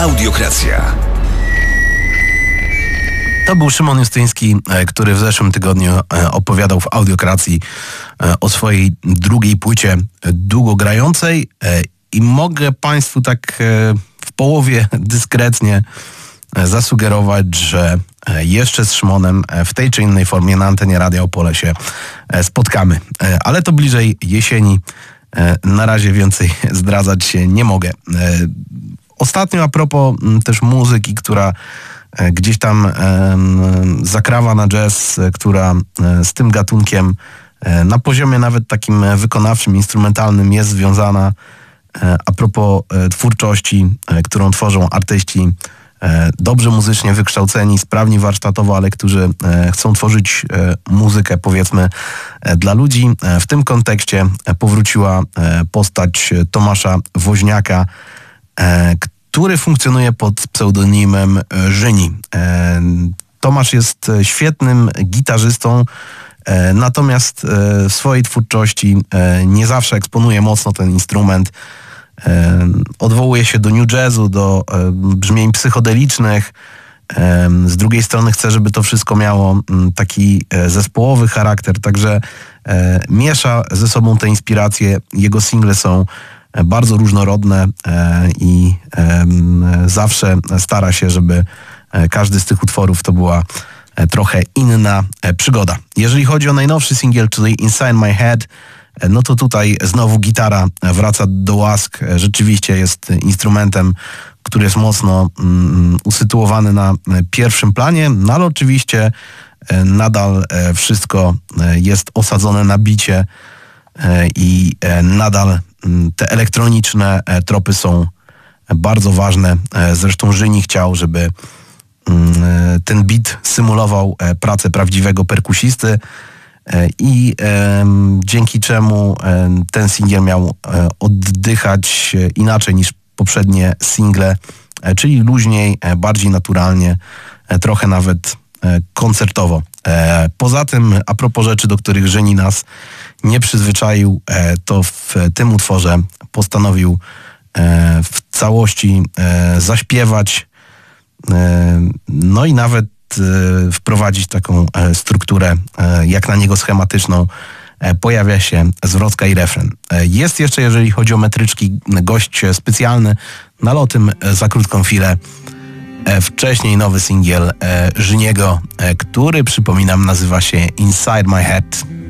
Audiokracja. To był Szymon Justyński, który w zeszłym tygodniu opowiadał w Audiokracji o swojej drugiej płycie długogrającej i mogę Państwu tak w połowie dyskretnie zasugerować, że jeszcze z Szymonem w tej czy innej formie na antenie Radia Opole się spotkamy. Ale to bliżej jesieni. Na razie więcej zdradzać się nie mogę. Ostatnio a propos też muzyki, która gdzieś tam zakrawa na jazz, która z tym gatunkiem na poziomie nawet takim wykonawczym, instrumentalnym jest związana. A propos twórczości, którą tworzą artyści dobrze muzycznie wykształceni, sprawni warsztatowo, ale którzy chcą tworzyć muzykę, powiedzmy, dla ludzi. W tym kontekście powróciła postać Tomasza Woźniaka, który funkcjonuje pod pseudonimem Żyni. Tomasz jest świetnym gitarzystą, natomiast w swojej twórczości nie zawsze eksponuje mocno ten instrument. Odwołuje się do new jazzu, do brzmień psychodelicznych. Z drugiej strony chce, żeby to wszystko miało taki zespołowy charakter, także miesza ze sobą te inspiracje. Jego single są bardzo różnorodne i zawsze stara się, żeby każdy z tych utworów to była trochę inna przygoda. Jeżeli chodzi o najnowszy singiel, czyli Inside My Head, no to tutaj znowu gitara wraca do łask. Rzeczywiście jest instrumentem, który jest mocno usytuowany na pierwszym planie, no ale oczywiście nadal wszystko jest osadzone na bicie i nadal te elektroniczne tropy są bardzo ważne. Zresztą Żyni chciał, żeby ten beat symulował pracę prawdziwego perkusisty i dzięki czemu ten singiel miał oddychać inaczej niż poprzednie single, czyli luźniej, bardziej naturalnie, trochę nawet koncertowo. Poza tym, a propos rzeczy, do których Żyni nas nie przyzwyczaił, to w tym utworze postanowił w całości zaśpiewać, no i nawet wprowadzić taką strukturę, jak na niego schematyczną. Pojawia się zwrotka i refren. Jest jeszcze, jeżeli chodzi o metryczki, gość specjalny, no ale o tym za krótką chwilę. Wcześniej nowy singiel Żyniego, który, przypominam, nazywa się Inside My Head.